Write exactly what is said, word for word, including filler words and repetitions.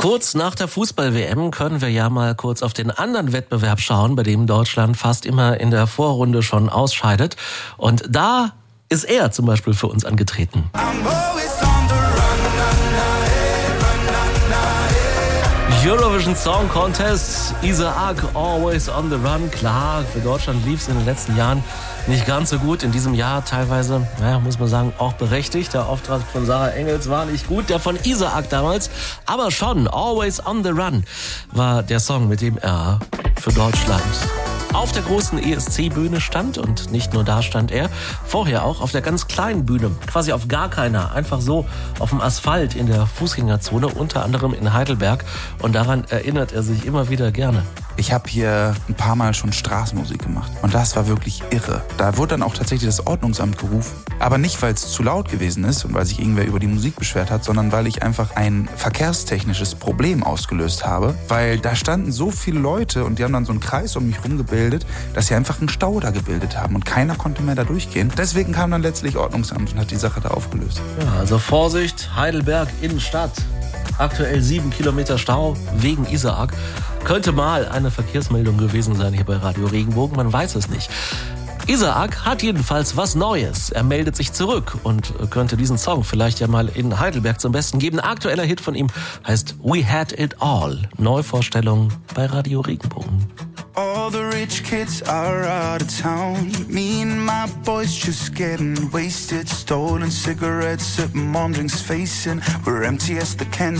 Kurz nach der Fußball-W M können wir ja mal kurz auf den anderen Wettbewerb schauen, bei dem Deutschland fast immer in der Vorrunde schon ausscheidet. Und da ist er zum Beispiel für uns angetreten. Eurovision Song Contest, Isaac, Always on the Run. Klar, für Deutschland lief es in den letzten Jahren nicht ganz so gut. In diesem Jahr teilweise, naja, muss man sagen, auch berechtigt. Der Auftrag von Sarah Engels war nicht gut, der von Isaac damals. Aber schon, Always on the Run war der Song, mit dem er für Deutschland auf der großen E S C-Bühne stand. Und nicht nur da stand er, vorher auch auf der ganz kleinen Bühne, quasi auf gar keiner, einfach so auf dem Asphalt in der Fußgängerzone, unter anderem in Heidelberg. Und daran erinnert er sich immer wieder gerne. Ich habe hier ein paar Mal schon Straßenmusik gemacht und das war wirklich irre. Da wurde dann auch tatsächlich das Ordnungsamt gerufen. Aber nicht, weil es zu laut gewesen ist und weil sich irgendwer über die Musik beschwert hat, sondern weil ich einfach ein verkehrstechnisches Problem ausgelöst habe. Weil da standen so viele Leute und die haben dann so einen Kreis um mich rumgebildet, dass sie einfach einen Stau da gebildet haben und keiner konnte mehr da durchgehen. Deswegen kam dann letztlich Ordnungsamt und hat die Sache da aufgelöst. Ja, also Vorsicht, Heidelberg Innenstadt. Aktuell sieben Kilometer Stau wegen Isaac. Könnte mal eine Verkehrsmeldung gewesen sein hier bei Radio Regenbogen, man weiß es nicht. Isaac hat jedenfalls was Neues. Er meldet sich zurück und könnte diesen Song vielleicht ja mal in Heidelberg zum Besten geben. Ein aktueller Hit von ihm heißt We Had It All. Neuvorstellung bei Radio Regenbogen. All the rich kids are out of town. Me and my boys just getting wasted. Stolen cigarettes at mom drinks facing. We're empty as the can.